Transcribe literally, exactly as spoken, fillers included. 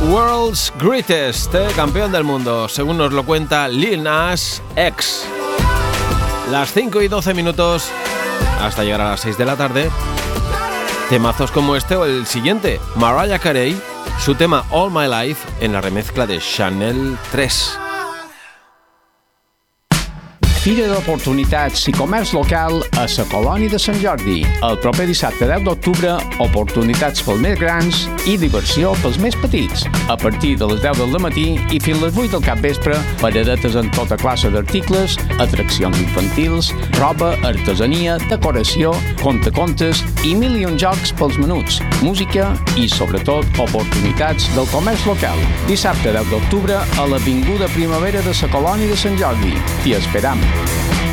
World's Greatest, eh, campeón del mundo, según nos lo cuenta Lil Nas X. Las cinco y doce minutos hasta llegar a las seis de la tarde. Temazos como este o el siguiente, Mariah Carey, su tema All My Life en la remezcla de Chanel tres. Fira d'Oportunitats i Comerç Local a la Colònia de Sant Jordi. El proper dissabte deu d'octubre, oportunitats pels més grans i diversió pels més petits. A partir de les deu del matí i fins les vuit del capvespre, paradetes en tota classe d'articles, atraccions infantils, roba, artesania, decoració, contacontes i mil i un jocs pels menuts, música i, sobretot, oportunitats del comerç local. Dissabte deu d'octubre a l'Avinguda Primavera de la Colònia de Sant Jordi. T'hi esperam.